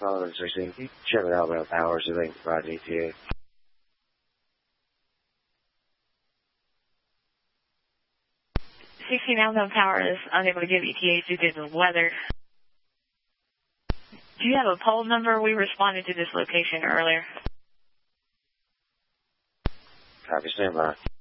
Sullivan 16, check with Alabama Power, so they can provide ETA. 16 Alabama Power is unable to give ETAs due to the weather. Do you have a poll number? We responded to this location earlier. Copy, stand by.